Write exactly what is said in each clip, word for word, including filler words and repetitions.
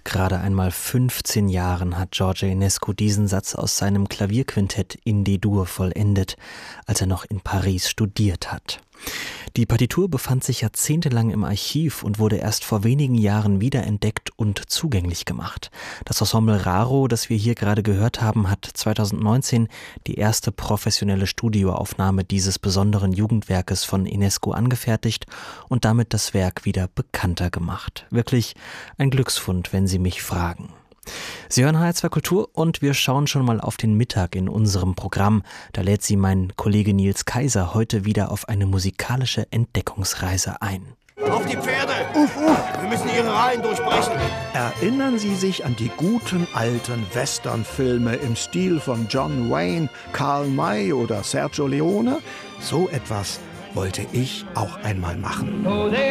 gerade einmal fünfzehn Jahren hat George Enescu diesen Satz aus seinem Klavierquintett in D-Dur vollendet, als er noch in Paris studiert hat. Die Partitur befand sich jahrzehntelang im Archiv und wurde erst vor wenigen Jahren wiederentdeckt und zugänglich gemacht. Das Ensemble Raro, das wir hier gerade gehört haben, hat zweitausendneunzehn die erste professionelle Studioaufnahme dieses besonderen Jugendwerkes von Enescu angefertigt und damit das Werk wieder bekannter gemacht. Wirklich ein Glücksfund, wenn Sie mich fragen. Sie hören H R zwei Kultur und wir schauen schon mal auf den Mittag in unserem Programm. Da lädt Sie mein Kollege Nils Kaiser heute wieder auf eine musikalische Entdeckungsreise ein. Auf die Pferde! Uff, uff. Wir müssen ihre Reihen durchbrechen. Erinnern Sie sich an die guten alten Westernfilme im Stil von John Wayne, Karl May oder Sergio Leone? So etwas wollte ich auch einmal machen.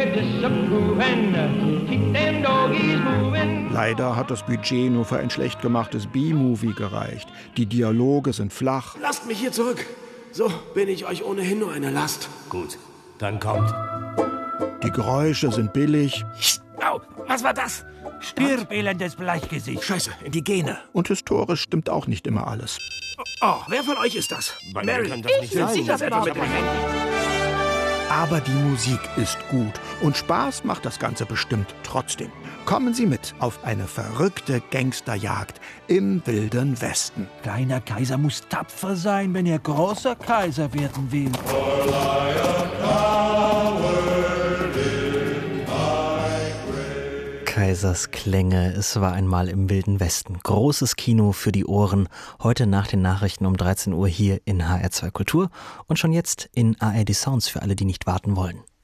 Leider hat das Budget nur für ein schlecht gemachtes B-Movie gereicht. Die Dialoge sind flach. Lasst mich hier zurück. So bin ich euch ohnehin nur eine Last. Gut, dann kommt. Die Geräusche sind billig. Au, was war das? Stirb, elendes Bleichgesicht. Scheiße, Indigene. Und historisch stimmt auch nicht immer alles. Oh, wer von euch ist das? Bei mir kann das nicht sein. Sie das etwa mit dem Handy? Aber die Musik ist gut und Spaß macht das Ganze bestimmt trotzdem. Kommen Sie mit auf eine verrückte Gangsterjagd im Wilden Westen. Kleiner Kaiser muss tapfer sein, wenn er großer Kaiser werden will. Kaisers Klänge, es war einmal im Wilden Westen. Großes Kino für die Ohren, heute nach den Nachrichten um dreizehn Uhr hier in H R zwei Kultur und schon jetzt in A R D Sounds für alle, die nicht warten wollen.